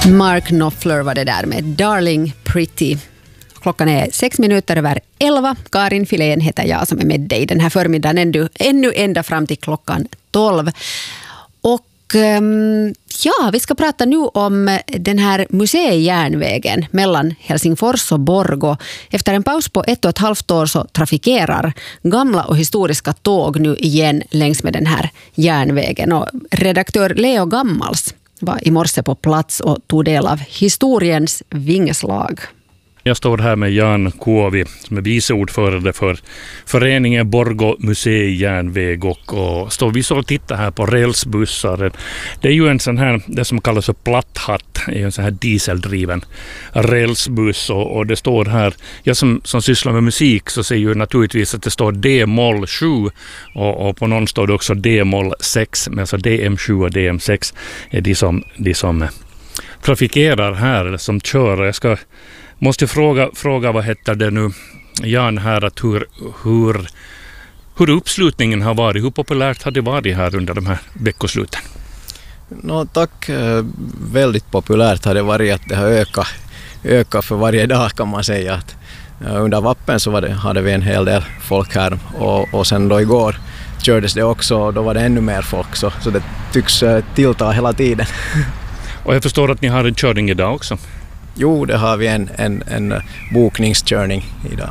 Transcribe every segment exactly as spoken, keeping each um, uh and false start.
Mark Knopfler var det där med Darling Pretty. Klockan är sex minuter över elva. Karin Filén heter jag som är med dig den här förmiddagen ännu, ännu ända fram till klockan tolv. Och um, ja, vi ska prata nu om den här museijärnvägen mellan Helsingfors och Borgå. Efter en paus på ett och ett halvt år så trafikerar gamla och historiska tåg nu igen längs med den här järnvägen. Och redaktör Leo Gammals var i morse på plats och tog del av historiens vingeslag. Jag står här med Jan Kuovi som är vice ordförande för föreningen Borgå museijärnväg och, och står vi så och tittar här på rälsbussar. Det är ju en sån här, det som kallas för platthatt, är en sån här dieseldriven rälsbuss och, och det står här, jag som, som sysslar med musik så ser ju naturligtvis att det står D-moll sju och, och på någon står det också D-moll sex, men alltså D M sju och D M sex är de som, de som trafikerar här eller som kör. Jag ska Måste fråga, fråga vad heter det nu, Jan, här, att hur, hur, hur uppslutningen har varit, hur populärt har det varit här under de här veckosluten? No, tack, väldigt populärt har det varit, att det har ökat, ökat för varje dag kan man säga. Att under vappen så var det, hade vi en hel del folk här och, och sen då igår kördes det också och då var det ännu mer folk så, så det tycks tillta hela tiden. Och jag förstår att ni har en körning idag också. Jo, det har vi en, en, en bokningskörning idag.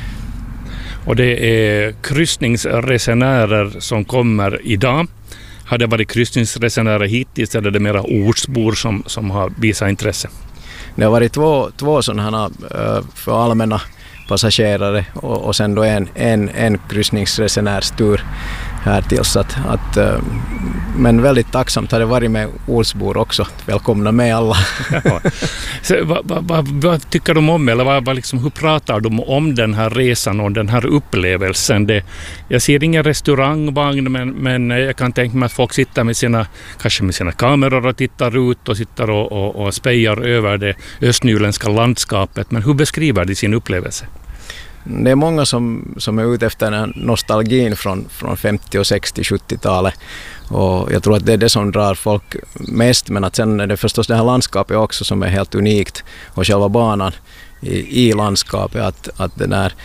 Och det är kryssningsresenärer som kommer idag. Har det varit kryssningsresenärer hittills eller är det mera ortsbor som, som har visat intresse? Det har varit två, två sådana för allmänna passagerare och, och sen då en, en, en kryssningsresenärstur här tills att, att men väldigt tacksamt har det varit med ortsbor också. Välkomna med alla. Ja. Så, vad, vad, vad, vad tycker de om eller vad, vad liksom, hur pratar de om den här resan och den här upplevelsen? Det, jag ser ingen restaurangvagn men, men jag kan tänka mig att folk sitter med sina, kanske med sina kameror och tittar ut och sitter och, och, och spejar över det östnyländska landskapet. Men hur beskriver de sin upplevelse? Det är många som, som är ute efter den nostalgin från, från femtio-, sextio-, sjuttiotalet och jag tror att det är det som drar folk mest, men att sen är det förstås det här landskapet också som är helt unikt och själva banan i, i landskapet att, att det där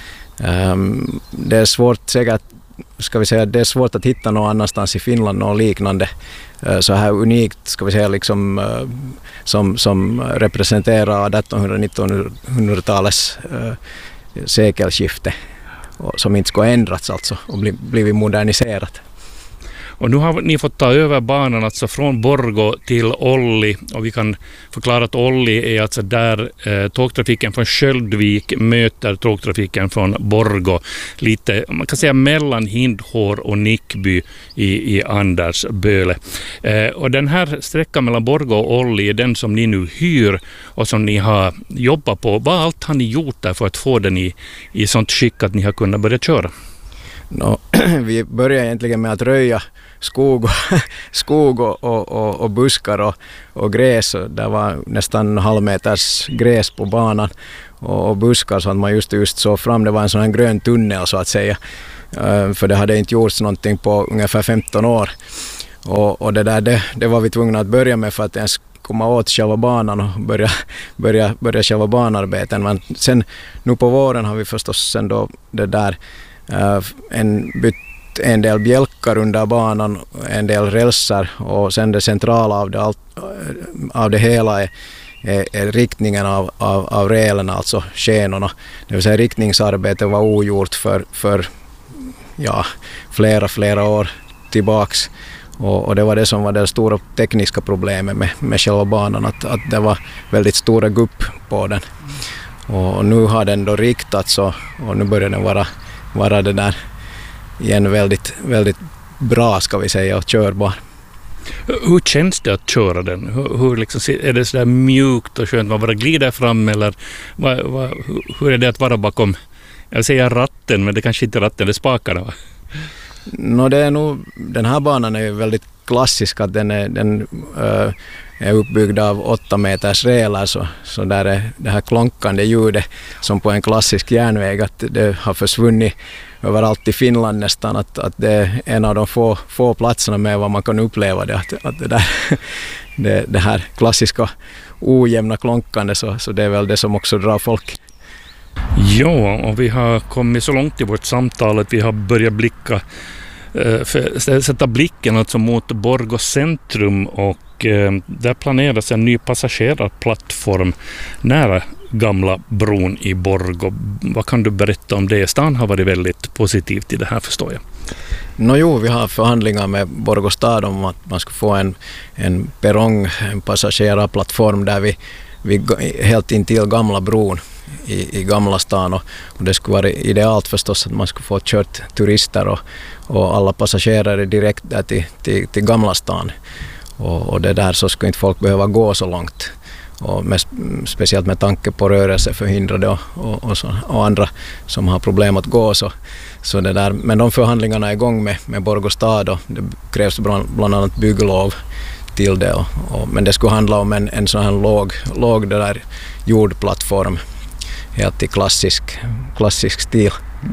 um, det är svårt säkert ska vi säga det är svårt att hitta någon annanstans i Finland något liknande uh, så här unikt ska vi säga liksom uh, som, som representerar artonhundra-nittonhundratalets uh, sekelskifte som inte ska ändrats alltså och bli, blivit moderniserat. Och nu har ni fått ta över banan alltså från Borgå till Olli och vi kan förklara att Olli är alltså där eh, tågtrafiken från Sköldvik möter tågtrafiken från Borgå. Lite, man kan säga mellan Hindhår och Nickby i, i Andersböle. Eh, och den här sträckan mellan Borgå och Olli är den som ni nu hyr och som ni har jobbat på. Vad allt har ni gjort där för att få den i, i sånt skick att ni har kunnat börja köra? No, vi började egentligen med att röja skog och, skog och, och, och buskar och, och gräs. Det var nästan halvmeters gräs på banan och, och buskar så att man just, just så fram. Det var en sån här grön tunnel så att säga. Uh, för det hade inte gjorts någonting på ungefär femton år. Och, och det, där, det, det var vi tvungna att börja med för att ens komma åt själva banan och börja, börja, börja själva banarbeten. Men sen nu på våren har vi förstås sen då det där Uh, en, bytt en del bjälkar under banan, en del rälsar och sen det centrala av det, allt, av det hela är, är, är riktningen av, av, av rälen, alltså skenorna. Det vill säga riktningsarbetet var ogjort för, för ja, flera, flera år tillbaks och, och det var det som var det stora tekniska problemet med, med själva banan, att, att det var väldigt stora gupp på den. Och, och nu har den då riktats och, och nu börjar den vara vara det där igen väldigt, väldigt bra ska vi säga och körbar. Hur känns det att köra den? Hur, hur liksom, är det så där mjukt och skönt man bara glider fram eller vad, vad, hur är det att vara bakom, jag säger ratten men det kanske inte är ratten, det är spakarna va? No, det är nog, den här banan är ju väldigt klassisk att den är, den, uh, är uppbyggd av åtta meters rälar så, så där är det här klonkande ljudet som på en klassisk järnväg att det har försvunnit överallt i Finland nästan, att, att det är en av de få, få platserna med vad man kan uppleva det, att, att det, där, det, det här klassiska ojämna klonkande, så, så det är väl det som också drar folk. Ja, och vi har kommit så långt i vårt samtal att vi har börjat blicka, för, sätta blicken alltså mot Borgå centrum, och eh, där planeras en ny passagerarplattform nära gamla bron i Borgå. Vad kan du berätta om det? Stan har varit väldigt positivt i det här, förstår jag. No, jo, vi har förhandlingar med Borgå stad om att man ska få en, en perrong, en passagerarplattform där vi, vi helt intill gamla bron i, i gamla stan, och, och det skulle vara idealt förstås att man skulle få kört turister och, och alla passagerare direkt där till, till, till gamla stan, och, och det där så skulle inte folk behöva gå så långt, och med, speciellt med tanke på rörelseförhindrade och, och, och, så, och andra som har problem att gå, så, så det där, men de förhandlingarna är igång med, med Borgå stad, och det krävs bland, bland annat bygglov till det, och, och, men det skulle handla om en, en sån här låg, låg det där jordplattform, helt i klassisk, klassisk stil.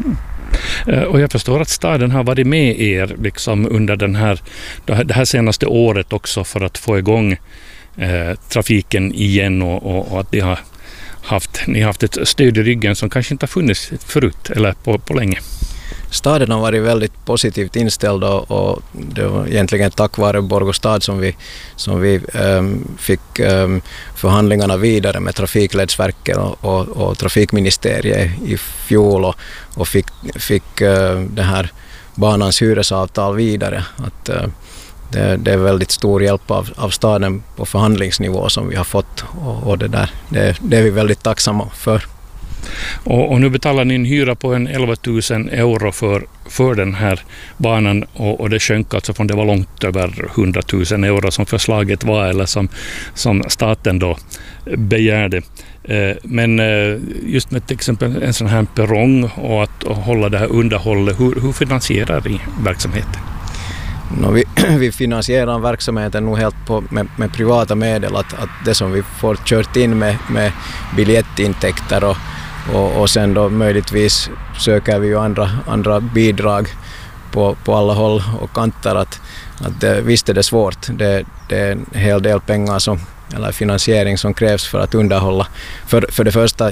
Mm. Och jag förstår att staden har varit med er liksom under den här, det här senaste året också för att få igång eh, trafiken igen, och, och, och att ni har, haft, ni har haft ett stöd i ryggen som kanske inte har funnits förut eller på, på länge. Staden har varit väldigt positivt inställd, och, och det var egentligen tack vare Borgå stad som vi, som vi um, fick um, förhandlingarna vidare med Trafikledsverket och, och, och Trafikministeriet i fjol, och, och fick, fick uh, det här banans hyresavtal vidare. Att, uh, det, det är väldigt stor hjälp av, av staden på förhandlingsnivå som vi har fått, och, och det, där, det, det är vi väldigt tacksamma för. Och, och nu betalar ni en hyra på en elva tusen euro för, för den här banan, och, och det sjönk alltså från det var långt över hundra tusen euro som förslaget var, eller som, som staten då begärde. Eh, men eh, just med till exempel en sån här perrong och att och hålla det här underhållet, hur, hur finansierar vi verksamheten? No, vi, vi finansierar verksamheten nog helt på, med, med privata medel, att, att det som vi får kört in med, med biljettintäkter och Och, och sen då möjligtvis söker vi ju andra, andra bidrag på, på alla håll och kanter. Att, att det, visst är det svårt. Det, det är en hel del pengar som, eller finansiering som krävs för att underhålla. För, för det första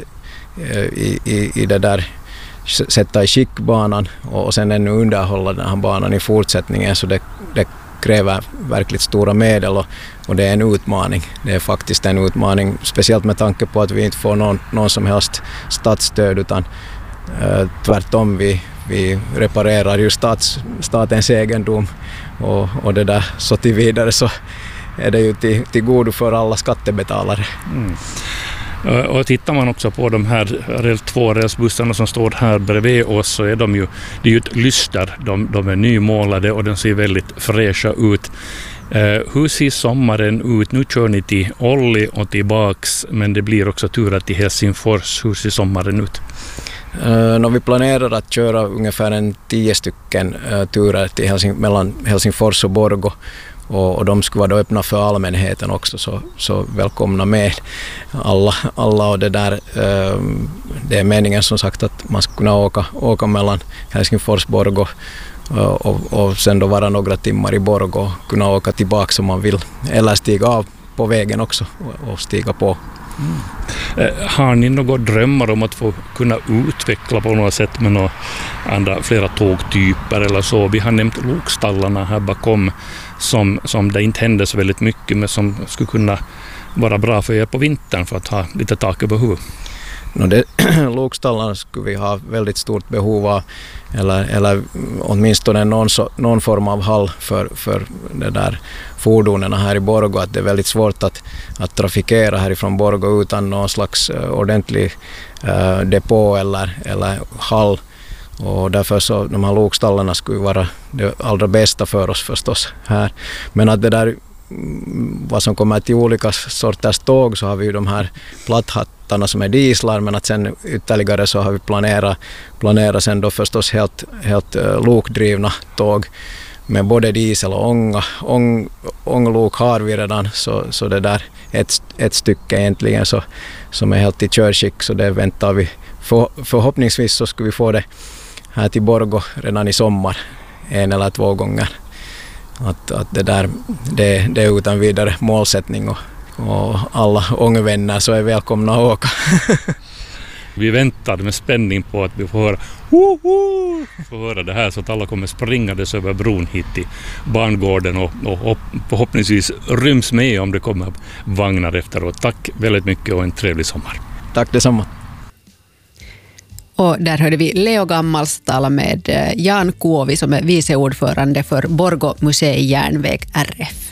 i, i, i det där sätta i skick banan, och, och sen ännu underhålla den här banan i fortsättningen. Så det, det kräver verkligt stora medel, och, och det är en utmaning. Det är faktiskt en utmaning, speciellt med tanke på att vi inte får någon, någon som helst statsstöd, utan äh, tvärtom vi, vi reparerar ju stats, statens egendom, och, och det där så till vidare så är det ju till, till godo för alla skattebetalare. Mm. Och tittar man också på de här Rail två-rälsbussarna som står här bredvid oss, så är de ju, det är ju ett lyster. De, de är nymålade och de ser väldigt fräscha ut. Eh, hur ser sommaren ut? Nu kör ni till Olli och tillbaks, men det blir också turer till Helsingfors. Hur ser sommaren ut? Uh, no, vi planerar att köra ungefär en tio stycken uh, turer till Helsing- mellan Helsingfors och Borgå. Och, och de skulle vara då öppna för allmänheten också, så, så välkomna med alla, alla och det där. Eh, det är meningen som sagt att man ska kunna åka, åka mellan Helsingfors och Borgå, och, och, och sen då vara några timmar i Borgå och kunna åka tillbaka om man vill, eller stiga av på vägen också och, och stiga på. Mm. Eh, har ni några drömmar om att få kunna utveckla på något sätt med några andra, flera tågtyper eller så? Vi har nämnt lokstallarna här bakom som, som det inte händer så väldigt mycket, men som skulle kunna vara bra för er på vintern för att ha lite tak över huvudet. No, det, lokstallarna skulle vi ha väldigt stort behov av, eller, eller åtminstone någon, så, någon form av hall för, för det där fordonen här i Borgå. Att det är väldigt svårt att, att trafikera härifrån Borgå utan någon slags uh, ordentlig uh, depå eller, eller hall. Och därför så de här lokstallarna skulle vara det allra bästa för oss förstås här. Men att det där, vad som kommer till olika sorters tåg, så har vi ju de här platthattarna som är dieslar, men att sen ytterligare så har vi planerat, planerat sen då förstås helt, helt uh, lokdrivna tåg med både diesel och ånga. Ång, ånglok har vi redan, så, så det där ett, ett stycke egentligen så, som är helt i körskick, så det väntar vi. För, förhoppningsvis så ska vi få det här till Borgå redan i sommar, en eller två gånger. Att, att det, där, det, det är utan vidare målsättning och, och alla ångvänner så är välkomna att åka. Vi väntar med spänning på att vi får höra, Woho! får höra det här så att alla kommer springandes över bron hit till barngården och, och, och förhoppningsvis ryms med om det kommer vagnar efteråt. Tack väldigt mycket och en trevlig sommar. Tack detsamma. Och där hörde vi Leo Gammals tala med Jan Kuovi som är viceordförande för Borgå museijärnväg R F.